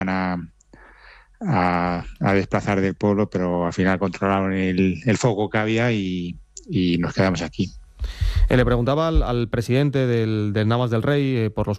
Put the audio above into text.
a desplazar del pueblo, pero al final controlaron el foco que había y nos quedamos aquí. Le preguntaba al presidente del Navas del Rey por los